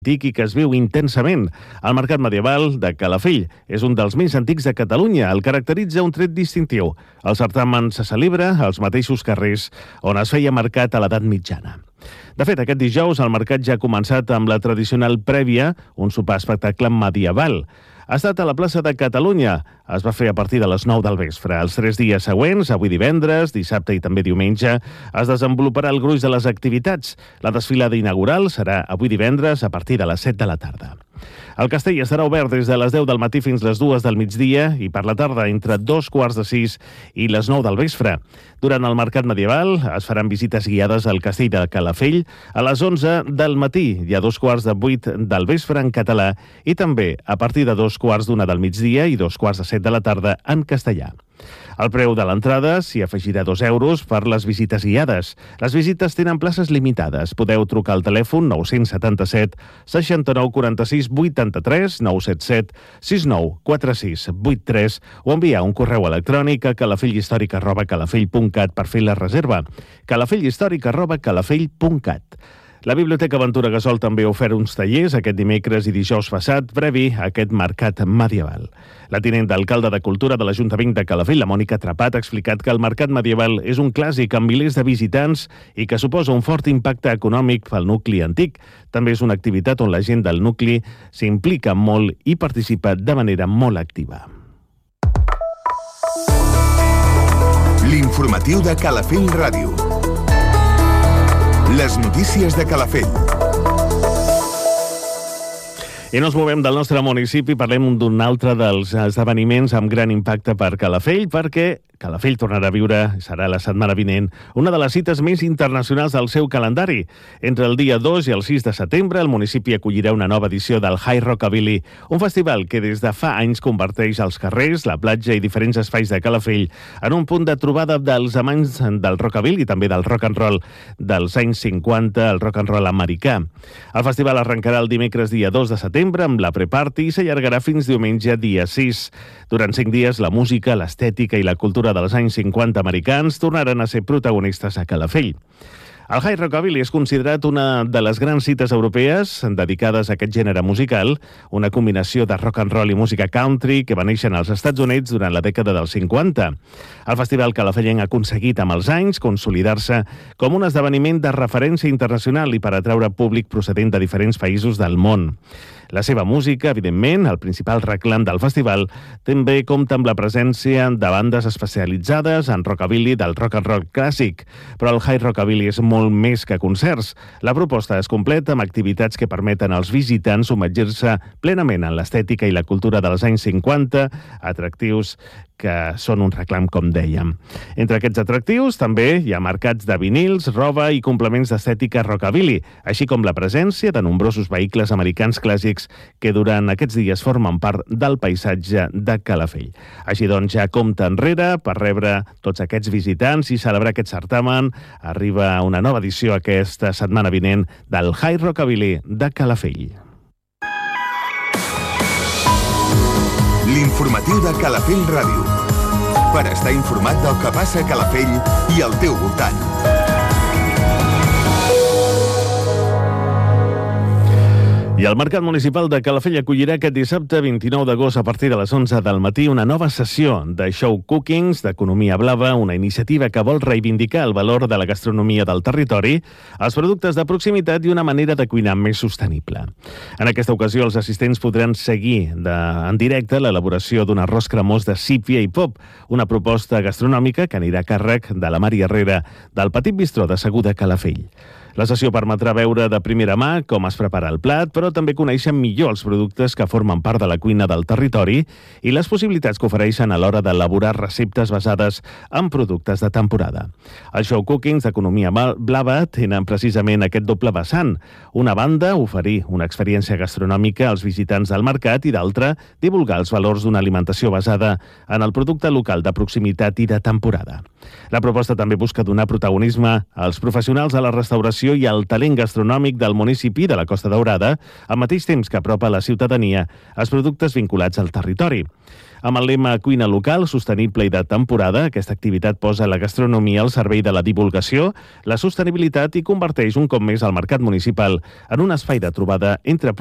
antic i que es viu intensament. El mercat medieval de Calafell és un dels més antics de Catalunya. El caracteritza un tret distintiu. El certamen se celebra als mateixos carrers on es feia mercat a l'edat mitjana. De fet, aquest dijous el mercat ja ha començat amb la tradicional prèvia, un sopar espectacle medieval. Ha estat a la plaça de Catalunya. Es va fer a partir de les 9 del vespre. Els 3 dies següents, avui divendres, dissabte i també diumenge, es desenvoluparà el gruix de les activitats. La desfilada inaugural serà avui divendres a partir de les 7 de la tarda. El castell estarà obert des de les 10 del matí fins les 2 del migdia i per la tarda entre 2:45 i les 9 del vespre. Durant el mercat medieval es faran visites guiades al castell de Calafell a les 11 del matí i a 7:15 del vespre en català i també a partir de 2:15 del migdia i 7:15 de la tarda en castellà. Al preu de l'entrada s'hi afegirà 2 euros per les visites guiades. Les visites tenen places limitades. Podeu trucar al telèfon 977 69 46 83 977 69 46 83 o enviar un correu electrònic a calafellhistòric@calafell.cat per fer la reserva. calafellhistòric@calafell.cat. La Biblioteca Ventura Gasol també ha ofert uns tallers aquest dimecres i dijous passat, previ a aquest mercat medieval. La tinent d'alcalde de Cultura de l'Ajuntament de Calafell, la Mònica Trapat, ha explicat que el mercat medieval és un clàssic amb milers de visitants i que suposa un fort impacte econòmic pel nucli antic. També és una activitat on la gent del nucli s'implica molt i participa de manera molt activa. L'informatiu de Calafell Ràdio. Les notícies de Calafell. I no ens movem del nostre municipi, parlem d'un altre dels esdeveniments amb gran impacte per Calafell, perquè Calafell tornarà a viure, serà la setmana vinent, una de les cites més internacionals del seu calendari. Entre el dia 2 i el 6 de setembre, el municipi acollirà una nova edició del High Rockabilly, un festival que des de fa anys converteix els carrers, la platja i diferents espais de Calafell en un punt de trobada dels amants del rockabilly i també del rock and roll dels anys 50, el rock and roll americà. El festival arrencarà el dimecres dia 2 de setembre amb la pre-party i s'allargarà fins diumenge dia 6. Durant 5 dies, la música, l'estètica i la cultura dels anys 50 americans tornaran a ser protagonistes a Calafell. El High Rockabilly és considerat una de les grans cites europees dedicades a aquest gènere musical, una combinació de rock and roll i música country que va néixer als Estats Units durant la dècada dels 50. El festival calafellenc ha aconseguit amb els anys consolidar-se com un esdeveniment de referència internacional i per atraure públic procedent de diferents països del món. La seva música, evidentment, el principal reclam del festival, també compta amb la presència de bandes especialitzades en rockabilly del rock and roll clàssic, però el High Rockabilly és molt més que concerts. La proposta és completa amb activitats que permeten als visitants submergir-se plenament en l'estètica i la cultura dels anys 50, atractius que són un reclam, com dèiem. Entre aquests atractius també hi ha mercats de vinils, roba i complements d'estètica rockabilly, així com la presència de nombrosos vehicles americans clàssics que durant aquests dies formen part del paisatge de Calafell. Així doncs, ja compta enrere per rebre tots aquests visitants i celebrar aquest certamen. Arriba una nova edició aquesta setmana vinent del High Rockabilly de Calafell. L'informatiu de Calafell Ràdio. Per estar informat del que passa a Calafell i al teu voltant. I el Mercat Municipal de Calafell acollirà aquest dissabte 29 d'agost a partir de les 11 del matí una nova sessió de show cookings d'Economia Blava, una iniciativa que vol reivindicar el valor de la gastronomia del territori, els productes de proximitat i una manera de cuinar més sostenible. En aquesta ocasió, els assistents podran seguir en directe l'elaboració d'un arròs cremós de sípia i pop, una proposta gastronòmica que anirà a càrrec de la Mari Herrera del Petit Bistró de Segur de Calafell. La sessió permetrà veure de primera mà com es prepara el plat, però també conèixer millor els productes que formen part de la cuina del territori i les possibilitats que ofereixen a l'hora d'elaborar receptes basades en productes de temporada. Els show cookings d'Economia Blava tenen precisament aquest doble vessant. Una banda, oferir una experiència gastronòmica als visitants del mercat i d'altra, divulgar els valors d'una alimentació basada en el producte local de proximitat i de temporada. La proposta també busca donar protagonisme als professionals de la restauració i al talent gastronòmic del municipi de la Costa Daurada, al mateix temps que apropa a la ciutadania els productes vinculats al territori. Amb el lema Cuina local, sostenible i de temporada, aquesta activitat posa la gastronomia al servei de la divulgació, la sostenibilitat i converteix un cop més el mercat municipal en un espai de trobada entre